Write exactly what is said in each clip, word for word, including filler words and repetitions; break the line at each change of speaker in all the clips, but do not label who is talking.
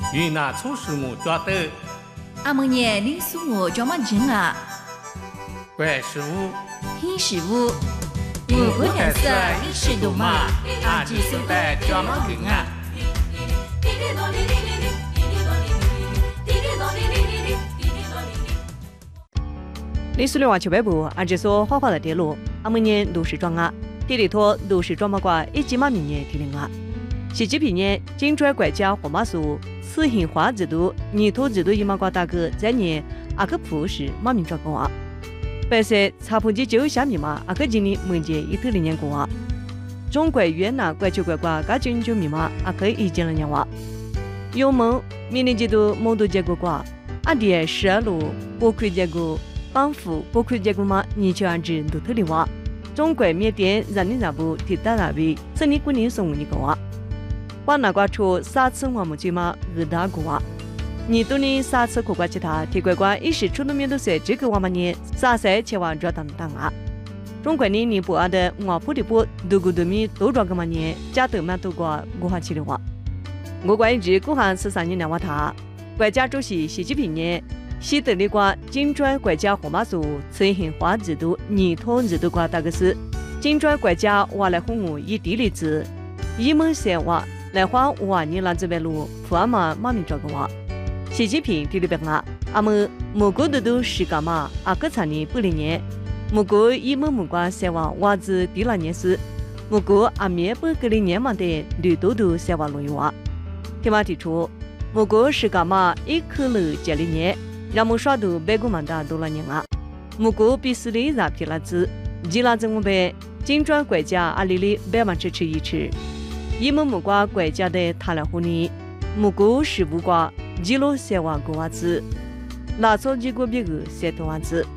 云南从事木抓的，
阿么年你属我叫么真啊？
怪师傅，
黑师傅，我不太色，你是懂吗？阿只手带叫么梗啊？
历史六万七百部，按这所花花的电路，阿么年都市庄啊，地里头都市庄嘛瓜一几万明年提零啊。十几平年，金砖国家货马数，此行花制度，泥土制度一嘛瓜大哥在年阿克普是马明抓工啊。白色查普基九下密码阿克经历门捷一头零年工啊。中国越南国球国瓜加九九密码阿克一千两年哇。有梦明年制度蒙度结果瓜，阿爹十二路国亏结果。帮扶国亏结果嘛，你就按照都头的话，中国缅甸人民日报提到那边，这里过年送一个话，把那个出三次我们就嘛二大个话，你都能三次过过其他，提过过一时出了面都说这个我们呢，三岁千万抓当当啊，中国呢你不按的我铺的不，都个都米都抓个嘛呢，家头嘛都过我还去的话，我关于这古汉十三年两话他，国家主席习近平呢。西德里瓜金砖国家货马数成型化制度泥土制度瓜大个是金砖国家瓦来红我以地理制一门三瓦来花瓦尼兰这边路普阿玛马明这个瓦习近平第六边啊阿么某国的都是干嘛阿个产的不零年某国一门木瓜三瓦瓦子第二年是某国阿面不格零年嘛的绿豆豆三瓦路一瓦天马提出某国是干嘛一颗楼接零年让我刷到百个万大多了年啊！木果比斯里让皮拉子，吉拉政府被金砖国家阿里里百万支持一次，一门木瓜国家的塔拉湖里，木果是木瓜吉罗三万个万子，拉草几个别个三多万子。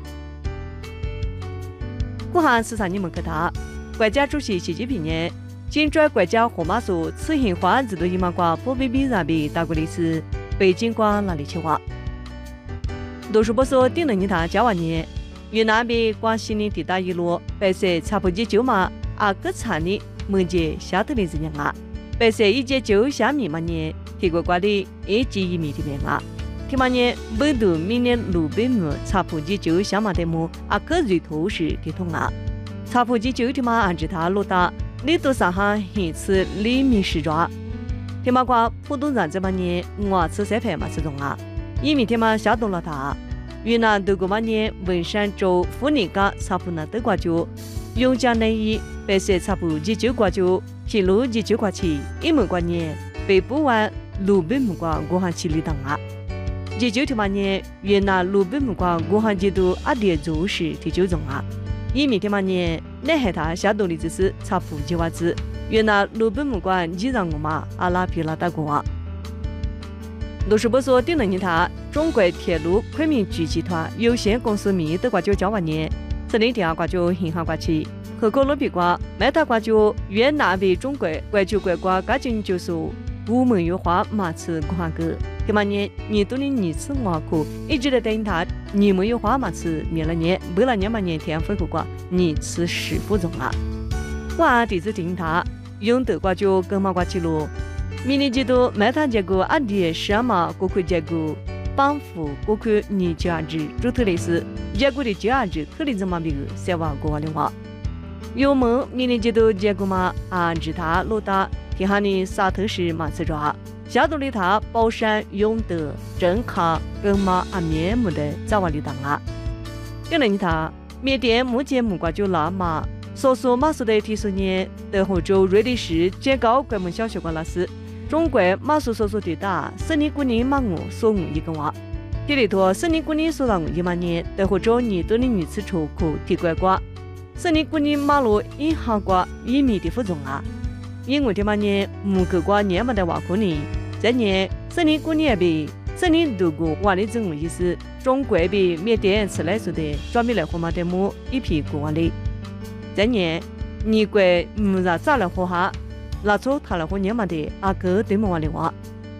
古汉十三年门课堂，国家主席习近平呢，金砖国家货马数此行化制度一万瓜不比比让比大国历史，北京瓜哪里去话？都是不说顶了你他加完年，越南比广西的地大一路，白色差不多九嘛，阿个产的门捷下头的是样啊，白色一节九下米嘛年，提过瓜的一节一米的面啊，提嘛年北度明年路北木差不多九下嘛的木，阿个瑞头是提通啊，差不多九的嘛按照他落大，你都上哈一次厘米十抓，提嘛瓜普通人这嘛年我吃三盘嘛吃中啊。一米天嘛下动了他，云南德国嘛年文山州富宁岗差不多德国就，永嘉内衣白色差不多九块九，西路九块七，一门过年北部湾路北木瓜我还去里当啊，这九天嘛年云南路北木瓜我还记得阿点做事第九种啊，一米天嘛年南海他下动的只是差不多九万子，云南路北木瓜你让我嘛阿拉比拉大过啊。都是不说顶了你他中国铁路昆明局集团有限公司名义的挂就交完年，这里第二挂就银行挂起，和哥伦比亚麦塔挂就越南比中国国球国瓜加进就是五门油花马次国行个，这么年你都的二次瓦库一直在等他你没有花马次灭了年，没了年嘛年天分个瓜二次十分钟啊，我第一次听他用德挂就跟马挂起路。明年季度麦塔结果阿爹什么国亏结果，帮扶国亏你就按制主头类似，结果的就按制特例怎么比个三万个万的话，有梦明年季度结果嘛按制他落大，天下的沙头市马刺抓，下头的他宝山永德镇康跟马阿面目的早晚的当啊，跟了你他缅甸目前木瓜就拉马，所说马苏的提示年德湖州瑞丽市最高国门小学馆老师。中国马术所属地大，十年过年马我所五一个话，这里头十年过年所让一万年，德和州年度的女子出口提乖瓜，十年过年马路银行瓜一米的负重啊，因为这嘛年木口瓜年嘛的瓦库呢，这年十年过年比十年度过瓦的政务意思，中国比缅甸吃来说的专门来货嘛的木一批过往的，这年你国木让咋来货哈？拉出他了和年嘛的阿哥对么话的话，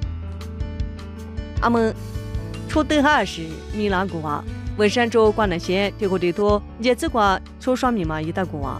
阿们出德哈是米拉国啊，文山州广南县这个地图也只管出双密码一大国啊。